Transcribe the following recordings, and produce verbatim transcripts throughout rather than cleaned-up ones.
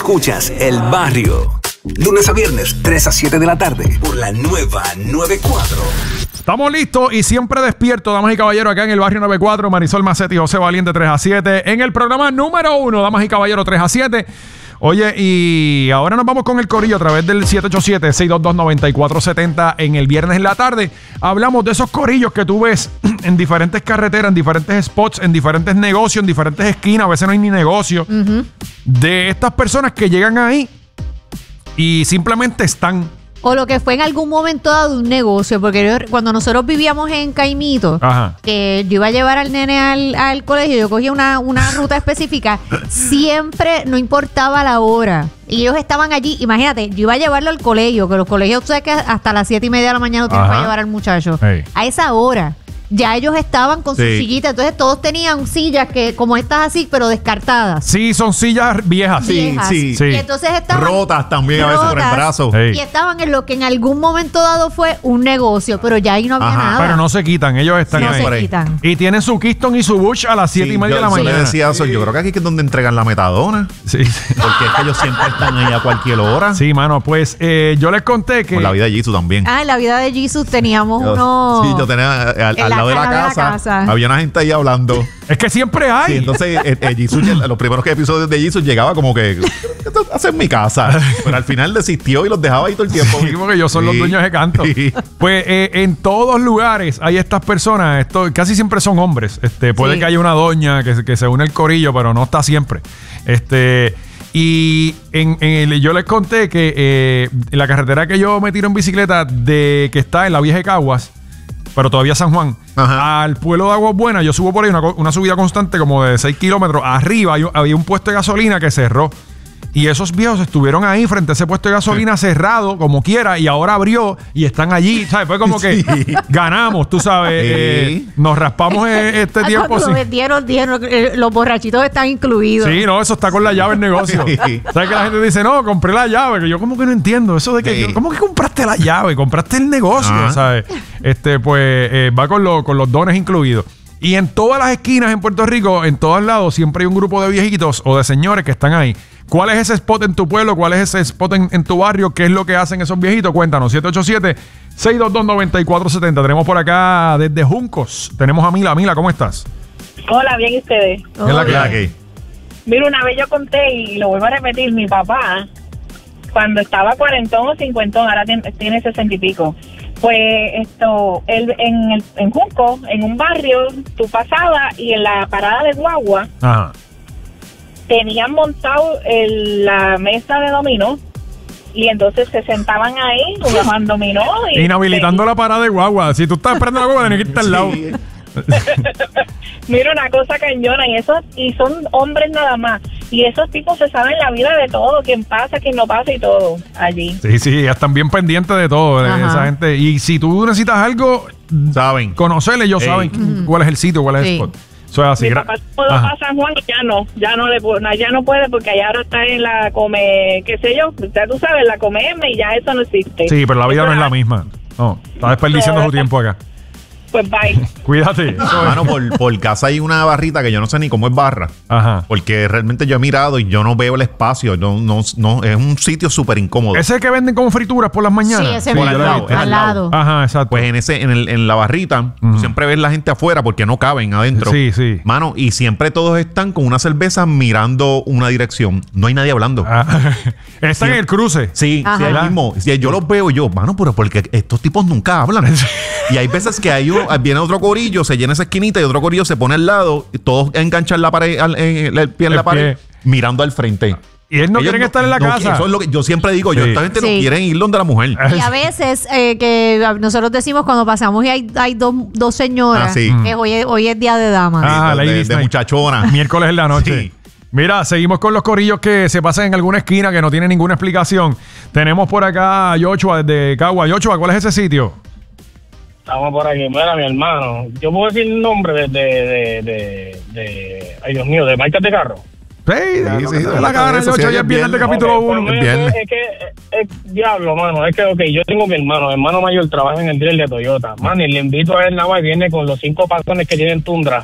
Escuchas El Barrio. Lunes a viernes, tres a siete de la tarde, por la nueva noventa y cuatro. Estamos listos y siempre despiertos, damas y caballeros, acá en el Barrio noventa y cuatro. Marisol Macetti y José Valiente, tres a siete. En el programa número uno, damas y caballeros, tres a siete. Oye, y ahora nos vamos con el corillo a través del siete ocho siete, seis dos dos, nueve cuatro siete cero en el viernes en la tarde. Hablamos de esos corillos que tú ves en diferentes carreteras, en diferentes spots, en diferentes negocios, en diferentes esquinas. A veces no hay ni negocio. Uh-huh. De estas personas que llegan ahí y simplemente están. O lo que fue en algún momento dado un negocio, porque yo, cuando nosotros vivíamos en Caimito, Ajá. que yo iba a llevar al nene al, al colegio, yo cogía una, una ruta específica, siempre, no importaba la hora, y ellos estaban allí. Imagínate, yo iba a llevarlo al colegio, que los colegios, tú sabes que hasta las siete y media de la mañana tienes para llevar al muchacho. Hey. A esa hora ya ellos estaban con sí. sus sillitas, entonces todos tenían sillas que como estas así, pero descartadas. Sí, son sillas viejas. viejas. Sí, sí, sí. Y entonces estaban rotas también rotas, a veces por el brazo. Hey. Y estaban en lo que en algún momento dado fue un negocio, pero ya ahí no había Ajá. nada. Pero no se quitan, ellos están no ahí. No se quitan. Y tienen su Keystone y su Bush a las siete sí, y media yo, de la mañana. Yo le decía eso, yo creo que aquí es donde entregan la metadona. Sí. Porque es que ellos siempre están ahí a cualquier hora. Sí, mano, pues eh, yo les conté que... Con la vida de Jesus también. Ah, en la vida de Jesus teníamos yo, uno... Sí, yo tenía al, al lado de la, de la casa. casa. Había una gente ahí hablando. Es que siempre hay. Sí, entonces eh, eh, Jesus, los primeros episodios de Jesus llegaba como que esto hace en mi casa. Pero al final desistió y los dejaba ahí todo el tiempo. Sí, porque ellos son sí. los dueños de canto. Sí. Pues eh, en todos lugares hay estas personas. Esto casi siempre son hombres. Este, puede sí. que haya una doña que, que se une al corillo, pero no está siempre. Este. Y en, en el, yo les conté que eh, en la carretera que yo me tiro en bicicleta, de que está en la vieja de Caguas, pero todavía San Juan, Ajá. al pueblo de Aguas Buenas, yo subo por ahí una, una subida constante como de seis kilómetros. Arriba hay, había un puesto de gasolina que cerró. Y esos viejos estuvieron ahí frente a ese puesto de gasolina sí. cerrado, como quiera, y ahora abrió y están allí, ¿sabes? Fue como que sí. ganamos, tú sabes. Sí. Eh, nos raspamos este ah, tiempo. Cuando sí. vendieron, dijeron, los borrachitos están incluidos. Sí, no, eso está con la llave el negocio. Sí. ¿Sabes que la gente dice, no, compré la llave? Que yo como que no entiendo eso de que, sí. yo, ¿cómo que compraste la llave? Compraste el negocio, Ajá. ¿sabes? Este, pues, eh, va con, lo, con los dones incluidos. Y en todas las esquinas en Puerto Rico, en todos lados, siempre hay un grupo de viejitos o de señores que están ahí. ¿Cuál es ese spot en tu pueblo? ¿Cuál es ese spot en, en tu barrio? ¿Qué es lo que hacen esos viejitos? Cuéntanos. siete ocho siete, seis dos dos, nueve cuatro siete cero. Tenemos por acá desde Juncos. Tenemos a Mila. Mila, ¿cómo estás? Hola, bien, ¿y ustedes? ¿Qué es la que hay? Mira, una vez yo conté y lo vuelvo a repetir. Mi papá, cuando estaba cuarentón o cincuentón, ahora tiene, tiene sesenta y pico. Pues esto, él, en, el, en Junco, en un barrio, tú pasabas y en la parada de guagua Ajá. tenían montado el, la mesa de dominó y entonces se sentaban ahí jugaban dominó. Y inhabilitando te... la parada de guagua. Si tú estás esperando la guagua, tenés que irte al lado. Sí. Mira, una cosa cañona, y esos, y son hombres nada más. Y esos tipos se saben la vida de todo, quién pasa, quién no pasa y todo allí. Sí, sí, están bien pendientes de todo, de esa gente. Y si tú necesitas algo, saben. Conocerle, ellos Ey. saben mm. cuál es el sitio, cuál es sí. el spot. Eso es así. Mi papá pudo a San Juan y ya no, ya no le ya no puede porque allá ahora está en la come, qué sé yo, ya tú sabes, la come M y ya eso no existe. Sí, pero la vida eso no es la misma. No, está desperdiciando no, su tiempo acá. Pues bye. Cuídate. Mano, por, por casa hay una barrita que yo no sé ni cómo es barra. Ajá. Porque realmente yo he mirado y yo no veo el espacio. No, no, no, es un sitio súper incómodo. ¿Ese que venden como frituras por las mañanas? Sí, ese sí, por al lado, al lado. Ajá, exacto. Pues en ese, en, el, en la barrita, uh-huh. siempre ves la gente afuera porque no caben adentro. Sí, sí. Mano, y siempre todos están con una cerveza mirando una dirección. No hay nadie hablando. Ah. Está en el cruce. Sí, sí, ahí mismo. Sí, yo los veo y yo, mano, pero porque estos tipos nunca hablan. Y hay veces que hay uno, viene otro corillo, se llena esa esquinita y otro corillo se pone al lado, y todos enganchan la pared, el, el, el pie en el la pared, pie. mirando al frente. Y él no ellos quieren no, estar en la no, casa. Eso es lo que yo siempre digo. Sí. Yo, esta gente sí. no quieren ir donde la mujer. Y a veces eh, que nosotros decimos cuando pasamos y hay, hay dos, dos señoras, ah, sí. que hoy es, hoy es día de damas. Ah, de, de, de muchachona. Miércoles en la noche. Sí. Mira, seguimos con los corillos que se pasan en alguna esquina que no tienen ninguna explicación. Tenemos por acá a Yoshua desde Cagua. Yoshua, ¿cuál es ese sitio? Estamos por aquí. Mira, mi hermano, yo puedo decir el nombre de, de, de, de, de ay Dios mío, de marcas de carro. Sí, sí, sí, de la cara, Yoshua, ya es viernes de capítulo uno. Es que, es que, es, diablo, mano, es que, ok, yo tengo mi hermano, mi hermano mayor trabaja en el dealer de Toyota. Man, y le invito a él nada más y viene con los cinco pasones que tienen Tundra.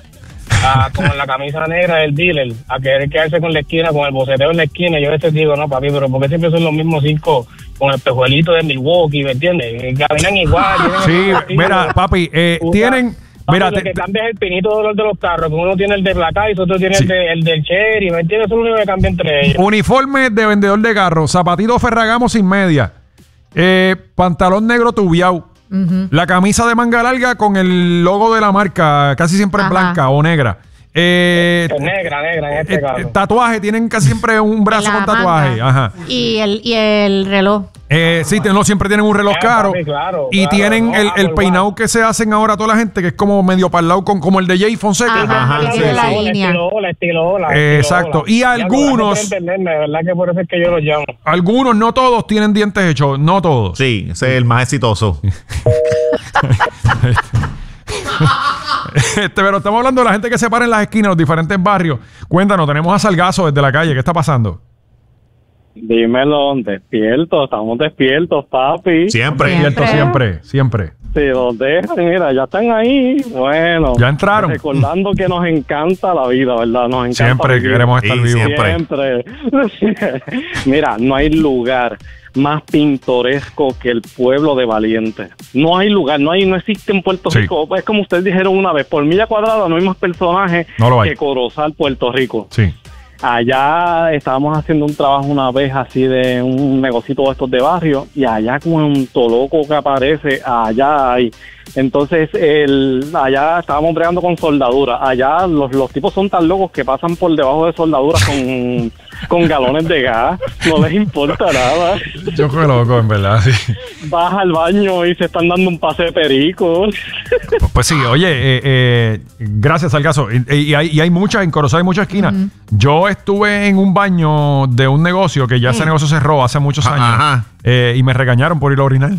a, como en la camisa negra del dealer, a querer quedarse con la esquina, con el boceteo en la esquina. Yo a veces digo, no, papi, pero ¿por qué siempre son los mismos cinco con el pejuelito de Milwaukee, ¿me entiendes? Caminan igual. Sí, mira, papi, eh, Usa, tienen... Papi, mira, lo te, que cambia es el pinito de los de los carros, que uno tiene el de Placay y otro tiene sí. el, de, el del Cherry, ¿me entiendes? Eso es lo único que cambia entre ellos. Uniforme de vendedor de carros, zapatito Ferragamo sin media, eh, pantalón negro tubiao. Uh-huh. La camisa de manga larga con el logo de la marca, casi siempre es blanca o negra. Eh, es negra, negra en este eh, caso. Tatuaje, tienen casi siempre un brazo con tatuaje. Ajá. Y el, y el reloj. Eh, sí, no, siempre tienen un reloj eh, caro. Papi, claro, y claro, tienen no, el, el peinado que se hacen ahora toda la gente, que es como medio parlado con, como el de Jay Fonseca. Ajá, Ajá, sí, sí, la sí. línea. Estilo, estilo, la, eh, exacto. Y ya, algunos. De verdad que por eso es que yo los llamo. Algunos, no todos, tienen dientes hechos. No todos. Sí, ese es el más exitoso. Este, pero estamos hablando de la gente que se para en las esquinas de los diferentes barrios. Cuéntanos, tenemos a Salgazo desde la calle. ¿Qué está pasando? Dímelo, despiertos, estamos despiertos, papi. Siempre, despiertos, siempre, siempre. Sí, los dejan, mira, ya están ahí. Bueno, ya entraron. Recordando que nos encanta la vida, ¿verdad? Nos encanta siempre vivir. Queremos estar sí, vivos. Siempre. siempre. Mira, no hay lugar más pintoresco que el pueblo de Valiente. No hay lugar, no hay, no existe en Puerto sí. Rico. Es como ustedes dijeron una vez, por milla cuadrada no hay más personajes no que Corozal, Puerto Rico. Sí. Allá estábamos haciendo un trabajo una vez así de un negocito de estos de barrio y allá cuanto loco que aparece, allá hay. Entonces, el, allá estábamos bregando con soldadura. Allá los, los tipos son tan locos que pasan por debajo de soldaduras con, con galones de gas. No les importa nada. Yo creo loco, en verdad, sí. Vas al baño y se están dando un pase de perico. Pues, pues sí, oye, eh, eh, gracias al caso. Y, y, hay, y hay muchas, en Corozal hay muchas esquinas. Uh-huh. Yo estuve en un baño de un negocio que ya uh-huh. ese negocio cerró hace muchos años. Ajá. Eh, y me regañaron por ir a orinar.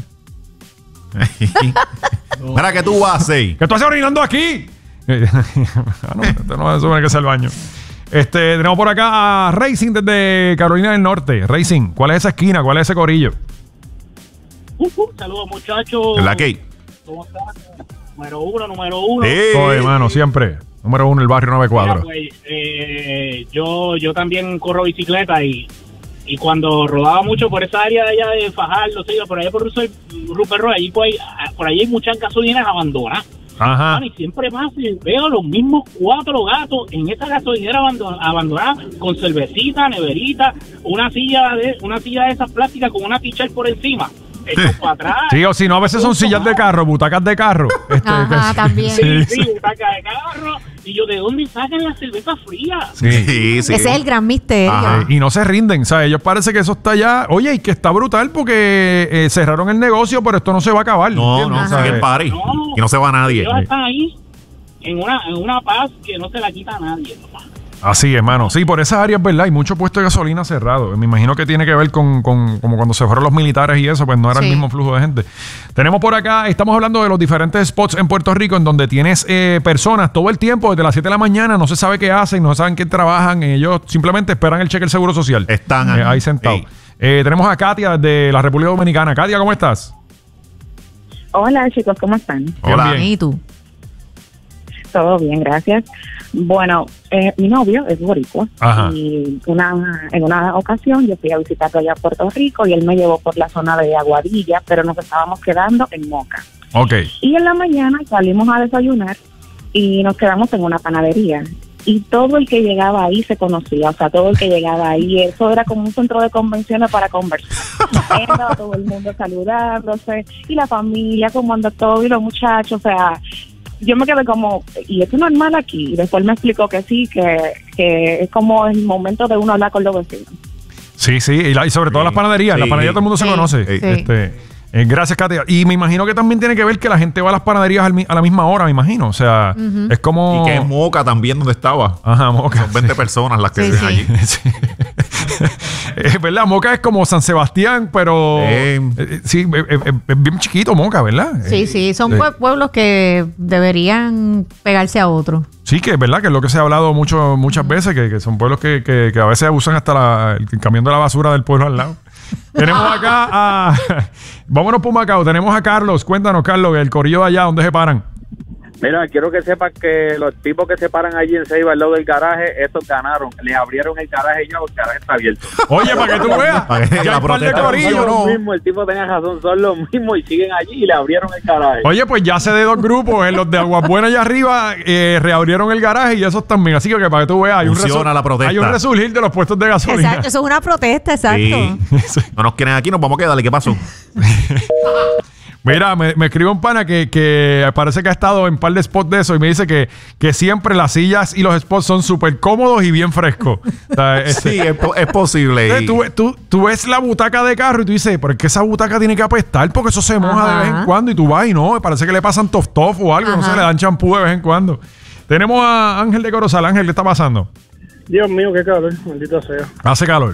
Mira, ¿qué tú vas a hacer? ¿Qué tú haces orinando aquí? ah, no, esto no se supone que sea el baño. Este, tenemos por acá a Racing desde Carolina del Norte. Racing, ¿cuál es esa esquina? ¿Cuál es ese corillo? Uh, uh, saludos, muchachos. ¿La qué? ¿Cómo están? Número uno, número uno. Sí. Oye, mano, siempre. Número uno, el barrio nueve cuadros. Pues, eh, yo, yo también corro bicicleta y Y cuando rodaba mucho por esa área de allá de Fajardo, sé yo, por allá por Rupert Road, allí por ahí, por ahí hay muchas gasolineras abandonadas. Ajá. Man, y siempre más veo los mismos cuatro gatos en esa gasolinera abandonada con cervecita, neverita, una silla de una silla de esas plásticas con una t-shirt por encima. Para atrás. Sí, o si no, a veces son sillas de carro, butacas de carro. Este, Ajá, que, también. Sí, sí, butacas de carro. Y yo, ¿de dónde sacan la cerveza fría? Sí, sí, sí. Ese es el gran misterio. Ajá. Y no se rinden, ¿sabes? Ellos parece que eso está ya. Oye, y que está brutal porque eh, cerraron el negocio, pero esto no se va a acabar. No, no, no sigue el party. No, y no se va nadie. Ellos están ahí en una, en una paz que no se la quita a nadie, papá. Así, hermano. Sí, por esas áreas, ¿verdad? Hay muchos puestos de gasolina cerrados. Me imagino que tiene que ver con, con como cuando se fueron los militares y eso, pues no era sí. el mismo flujo de gente. Tenemos por acá, estamos hablando de los diferentes spots en Puerto Rico en donde tienes eh, personas todo el tiempo, desde las siete de la mañana, no se sabe qué hacen, no saben qué trabajan, ellos simplemente esperan el cheque del Seguro Social. Están eh, ahí sentados. Eh, tenemos a Katia de la República Dominicana. Katia, ¿cómo estás? Hola, chicos, ¿cómo están? Hola. Bien, ¿y tú? Todo bien, gracias. Bueno, eh, mi novio es boricua. Ajá. Y una, en una ocasión yo fui a visitarlo allá a Puerto Rico y él me llevó por la zona de Aguadilla, pero nos estábamos quedando en Moca. Ok. Y en la mañana salimos a desayunar y nos quedamos en una panadería. Y todo el que llegaba ahí se conocía, o sea, todo el que llegaba ahí, eso era como un centro de convenciones para conversar. Era todo el mundo saludándose, y la familia, como anda todo, y los muchachos, o sea... Yo me quedé como, ¿y esto es normal aquí? Y después me explicó que sí, que, que es como el momento de uno hablar con los vecinos. Sí, sí, y, la, y sobre todo sí, las panaderías. Sí, las panaderías todo el mundo sí, se conoce. Sí. Este, eh, gracias, Katia. Y me imagino que también tiene que ver que la gente va a las panaderías al, a la misma hora, me imagino. O sea, uh-huh. es como... Y que es Moca también, donde estaba. Ajá, Moca. Son veinte sí. personas las que sí, viven sí. allí. Sí. Es verdad, Moca es como San Sebastián, pero eh, eh, sí, es, es, es bien chiquito Moca, ¿verdad? Sí, eh, sí, son eh, pueblos que deberían pegarse a otros. Sí, que es verdad, que es lo que se ha hablado mucho, muchas uh-huh. veces, que, que son pueblos que, que, que a veces usan hasta la, el camión de la basura del pueblo al lado. Tenemos acá a... Vámonos por Macao, tenemos a Carlos. Cuéntanos, Carlos, el corillo de allá, ¿dónde se paran? Mira, quiero que sepas que los tipos que se paran allí en Ceiba al lado del garaje, estos ganaron. Le abrieron el garaje ya, el garaje está abierto. Oye, para que tú veas. Ya hay par de corillo, son ¿no? los mismos, el tipo tenía razón, son los mismos y siguen allí y le abrieron el garaje. Oye, pues ya sé de dos grupos. En los de Aguabuena allá arriba eh, reabrieron el garaje y esos también. Así que, que para que tú veas, hay un, Funciona la protesta. hay un resurgir de los puestos de gasolina. Exacto, eso es una protesta, exacto. Sí. No nos quieren aquí, nos vamos a quedar. ¿Qué pasó? Mira, me, me escribe un pana que, que parece que ha estado en un par de spots de eso y me dice que, que siempre las sillas y los spots son súper cómodos y bien frescos. O sea, este, Sí, es, po- es posible. Y- tú, tú, tú ves la butaca de carro y tú dices, ¿por qué esa butaca tiene que apestar? Porque eso se moja Ajá. de vez en cuando y tú vas y no, parece que le pasan tof tof o algo, no Ajá. sé, le dan champú de vez en cuando. Tenemos a Ángel de Corozal. Ángel, ¿qué está pasando? Dios mío, qué calor, maldita sea. Hace calor.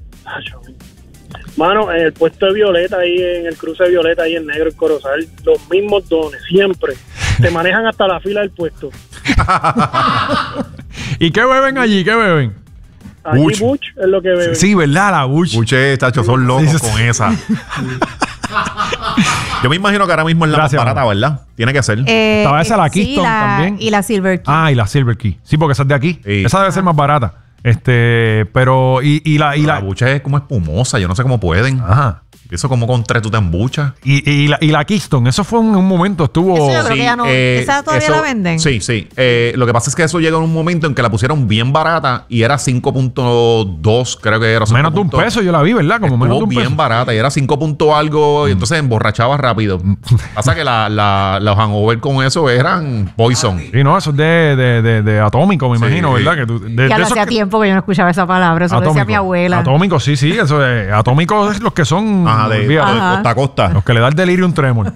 Mano, en el puesto de Violeta, ahí en el cruce de Violeta, ahí en Negro, en Corozal, los mismos dones, siempre. Te manejan hasta la fila del puesto. ¿Y qué beben allí? ¿Qué beben? Allí Buch. Buch es lo que beben. Sí, ¿verdad? La Buch. Muchachos, tacho, son locos Sí, sí. con esa. Yo me imagino que ahora mismo es la Gracias, más barata, mano. ¿verdad? Tiene que ser. Eh, Estaba esa, la sí, Keystone la- también. Y la Silver Key. Ah, y la Silver Key. Sí, porque esa es de aquí. Sí. Esa debe ser más barata. Este, pero, y, y la, y la la, bucha es como espumosa. Yo no sé cómo pueden. ajá. Eso como con tres tú te embuchas. Y, y, la, y la Keystone, eso fue en un momento, estuvo. Eso yo creo que ya no- ¿esa todavía la venden? Sí, sí. Eh, lo que pasa es que eso llega en un momento en que la pusieron bien barata y era cinco punto dos, creo que era. Menos de un cinco. peso, yo la vi, ¿verdad? Como menos de Estuvo un bien peso. barata y era cinco punto algo y entonces emborrachaba rápido. Pasa que la, la, los hangover con eso eran poison. Sí, no, eso es de, de, de, de atómico, me Sí. imagino, ¿verdad? Que tú, de, de Ya lo esos hacía que- tiempo que yo no escuchaba esa palabra. Eso lo decía Atómico. mi abuela. Atómico, sí, sí. Eso es, atómicos es los que son. Ajá, de, olvídate, de Ajá. costa a costa. Los que le da el delirium tremor.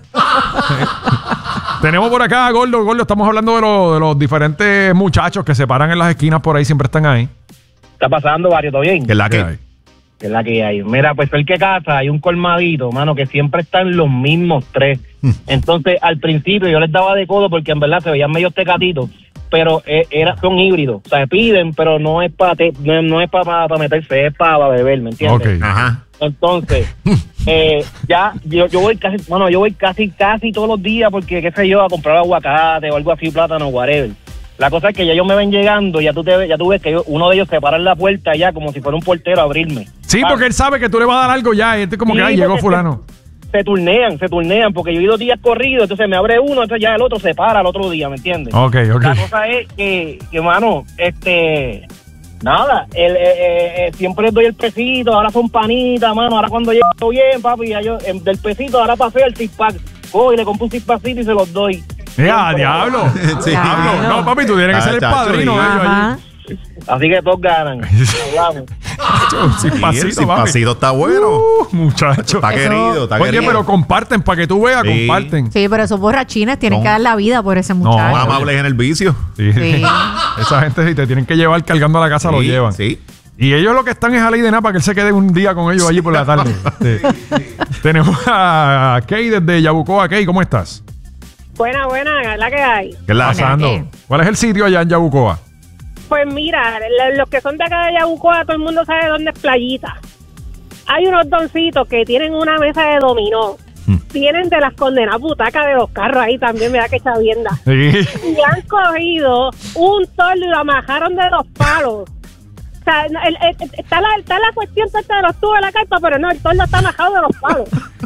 Tenemos por acá a Gordo. Gordo, estamos hablando de, los- de los diferentes muchachos que se paran en las esquinas por ahí, siempre están ahí. Está pasando, Barrio, ¿todo bien? Que es la ¿Qué que. hay? Que es la que hay. Mira, pues el que casa, hay un colmadito, mano, que siempre están los mismos tres. Entonces, al principio yo les daba de codo porque en verdad se veían medio tecatitos, pero eh, era, son híbridos. O sea, piden, pero no es para no, no es para meterse, es para beber, ¿me entiendes? Ok. Ajá. Entonces, eh, ya yo, yo voy casi, bueno, yo voy casi, casi todos los días porque, qué sé yo, a comprar aguacate o algo así, plátano, whatever. La cosa es que ya ellos me ven llegando y ya tú, te, ya tú ves que yo- uno de ellos se para en la puerta ya como si fuera un portero a abrirme. Sí, Ah, porque él sabe que tú le vas a dar algo ya. Y este como Sí, que, ay, llegó porque fulano. Se, se turnean, se turnean, porque yo he ido días corridos, entonces me abre uno, entonces ya el otro se para al otro día, ¿me entiendes? Ok, ok. La cosa es que, que mano, este... Nada, el, eh, eh, eh, siempre les doy el pesito, ahora son panitas, mano, ahora cuando llego bien, papi, ya yo, em, del pesito, ahora pasé el six-pack, cojo y le compro un six-packcito y se los doy. ¡Ya, Siempre. diablo! Sí. ¡Diablo! No, papi, tú tienes que Ah, ser el chacho, padrino de sí. ellos Ajá. allí. Así que todos ganan. Hablamos. Sin Sí, pasito, el sin papi. pasito está bueno. Uh, muchacho. Está Eso- querido, está Oye, querido. pero comparten, para que tú veas, Sí. comparten. Sí, pero esos borrachines tienen No. que dar la vida por ese No, muchacho. Amables en el vicio. Sí. Sí. Esa gente, si te tienen que llevar cargando a la casa, lo Sí, llevan. Sí. Y ellos lo que están es a ley de nada para que él se quede un día con ellos allí por la tarde. Sí. Tenemos a Kay desde Yabucoa. Kay, ¿cómo estás? Buena, buena, la que hay. ¿Qué es la Pasando. Kay. ¿Cuál es el sitio allá en Yabucoa? Pues mira, lo- los que son de acá de Yabucoa, todo el mundo sabe dónde es Playita. Hay unos doncitos que tienen una mesa de dominó. Tienen de las condenadas butacas de los carros ahí también, mira que chavienda. Sí. Y han cogido un toldo y lo amajaron de los palos. O sea, el- el- está, la, está la cuestión esta de los tubos de la carpa, pero no, el toldo está amajado de los palos.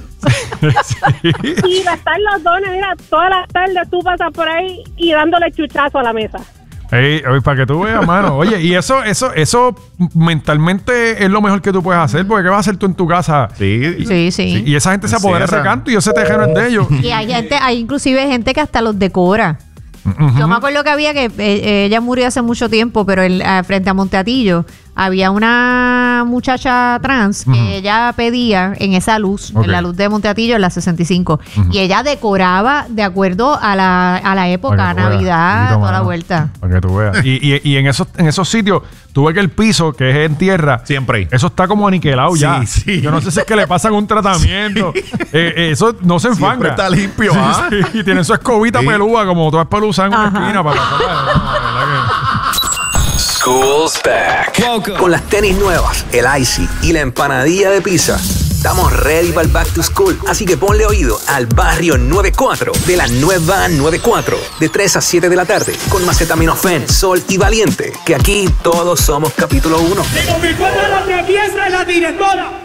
Y están los dones, mira, todas las tardes tú pasas por ahí y dándole chuchazo a la mesa. Ey, ey, para que tú veas, mano. Oye, y eso, eso, eso mentalmente es lo mejor que tú puedes hacer, porque ¿qué vas a hacer tú en tu casa? Sí. Sí, sí. Y esa gente se apodera de ese Encierra. canto y ese tejero es de ellos. Y hay gente, hay inclusive gente que hasta los decora. Ujú. Yo me acuerdo que había que eh, ella murió hace mucho tiempo, pero el, eh, frente a Monteatillo había una muchacha trans que Ujú. ella pedía en esa luz, Ok. en la luz de Monteatillo, en la sesenta y cinco, y ella decoraba de acuerdo a la, a la época, Para que tú veas. Navidad, Poquito, toda la mano. vuelta. Para que tú veas. Y, y, y en esos, en esos sitios, tú ves que el piso, que es en tierra, Siempre. eso está como aniquilado Sí, ya. sí. Yo no sé si es que le pasan un tratamiento. Eh, eh, eso no se enfanga. Siempre está limpio, Sí, ¿ah? sí. Y tienen su escobita Sí. pelúa, como todas pelusas en una Ajá. esquina para pasar. No, la verdad School's back. Con las tenis nuevas, el icy y la empanadilla de pizza. Estamos ready para el back to school, así que ponle oído al Barrio noventa y cuatro de la nueva noventa y cuatro, de tres a siete de la tarde, con Macetaminofen, Sol y Valiente, que aquí todos somos capítulo uno. Digo, mi cuerpo lo que piensa es la directora.